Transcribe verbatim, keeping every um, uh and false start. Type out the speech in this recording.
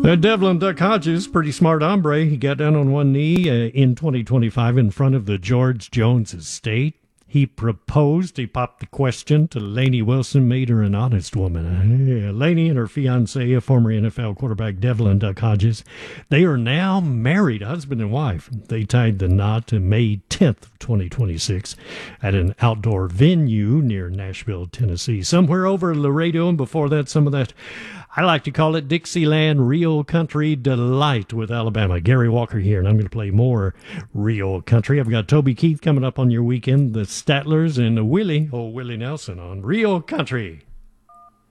Uh, Devlin Duck Hodges, pretty smart hombre. He got down on one knee uh, in twenty twenty-five in front of the George Jones estate. He proposed. He popped the question to Lainey Wilson, made her an honest woman. Uh, Lainey and her fiancé, a former N F L quarterback, Devlin Duck Hodges, they are now married, husband and wife. They tied the knot to May tenth, twenty twenty-six, at an outdoor venue near Nashville, Tennessee, somewhere over Laredo, and before that, some of that, I like to call it Dixieland Real Country Delight with Alabama. Gary Walker here, and I'm going to play more real country. I've got Toby Keith coming up on your weekend, the Statlers, and Willie, oh, Willie Nelson on Real Country.